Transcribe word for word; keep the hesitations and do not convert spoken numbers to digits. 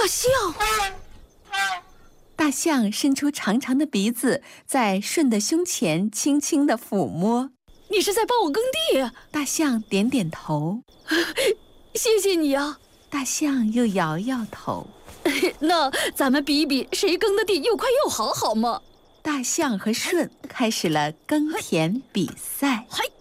大象！ 大象伸出长长的鼻子，在舜的胸前轻轻地抚摸。 你是在帮我耕地？ 大象点点头。 谢谢你啊！ 大象又摇摇头。 那咱们比一比，谁耕的地又快又好，好吗？ 大象和舜开始了耕田比赛。 嗨！